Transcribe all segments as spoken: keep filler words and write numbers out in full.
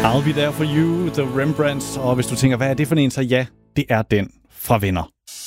I'll Be There For You, The Rembrandts. Og hvis du tænker, hvad er det for en, så ja, det er den fra Venner.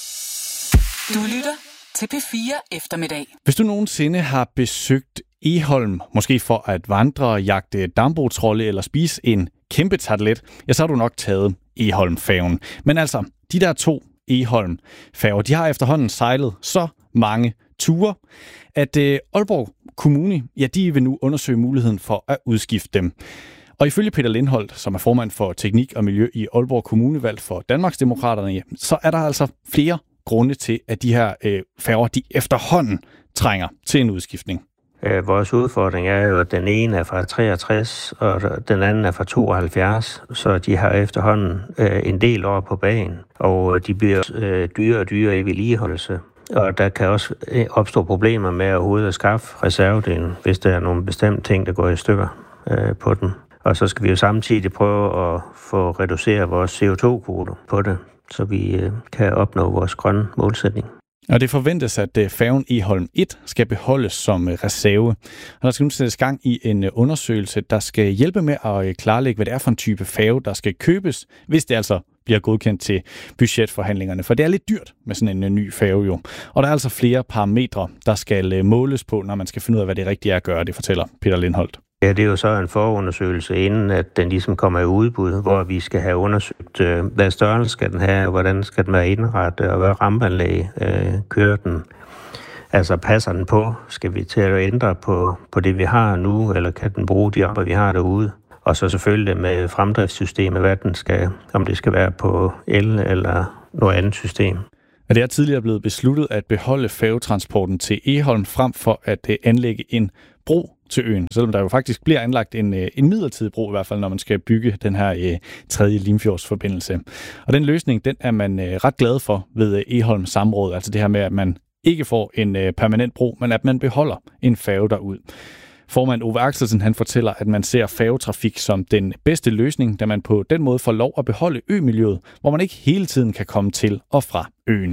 Du lytter til P fire Eftermiddag. Hvis du nogensinde har besøgt Egholm, måske for at vandre, jagte dambotrolde eller spise en kæmpe tartelet, ja, så har du nok taget Egholm-færgen. Men altså, de der to Egholm-færger, de har efterhånden sejlet så mange ture, at øh, Aalborg Kommune, ja, de vil nu undersøge muligheden for at udskifte dem. Og ifølge Peter Lindholt, som er formand for teknik og miljø i Aalborg Kommune, valgt for Danmarksdemokraterne, ja, så er der altså flere grunde til, at de her øh, færger, de efterhånden trænger til en udskiftning. Øh, vores udfordring er jo, at den ene er fra treogtres, og den anden er fra tooghalvfjerds, så de har efterhånden øh, en del år på bagen, og de bliver øh, dyre og dyre i vedligeholdelse. Og der kan også opstå problemer med at overhovedet at skaffe reservedelen, hvis der er nogle bestemte ting, der går i stykker øh, på den. Og så skal vi jo samtidig prøve at få reduceret vores C O to kvoter på det, så vi øh, kan opnå vores grønne målsætning. Og det forventes, at færgen Egholm et skal beholdes som reserve. Og der skal nu sættes gang i en undersøgelse, der skal hjælpe med at klarlægge, hvad det er for en type færge, der skal købes, hvis det altså bliver godkendt til budgetforhandlingerne. For det er lidt dyrt med sådan en ny færge jo. Og der er altså flere parametre, der skal måles på, når man skal finde ud af, hvad det rigtige er at gøre. Det fortæller Peter Lindholt. Ja, det er jo så en forundersøgelse, inden at den ligesom kommer i udbud, hvor vi skal have undersøgt, øh, hvad størrelse skal den have, og hvordan skal den være indrettet, og hvad rampeanlæg øh, kører den. Altså passer den på? Skal vi til at ændre på, på det, vi har nu, eller kan den bruge de ramper, vi har derude? Og så selvfølgelig med fremdriftssystemet, hvad den skal, om det skal være på el eller noget andet system. Og det er tidligere blevet besluttet at beholde færgetransporten til Egholm frem for at anlægge en bro til øen, selvom der jo faktisk bliver anlagt en, en midlertidig bro, i hvert fald når man skal bygge den her øh, tredje Limfjordsforbindelse. Og den løsning, den er man øh, ret glad for ved øh, Egholm samråd, altså det her med, at man ikke får en øh, permanent bro, men at man beholder en færge derud. Formand Ove Axelsen, han fortæller, at man ser færgetrafik som den bedste løsning, da man på den måde får lov at beholde ømiljøet, hvor man ikke hele tiden kan komme til og fra øen.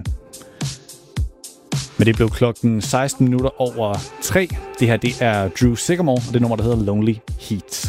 Men det blev klokken seksten minutter over tre. Det her, det er Drew Sycamore, og det nummer, der hedder Lonely Heat.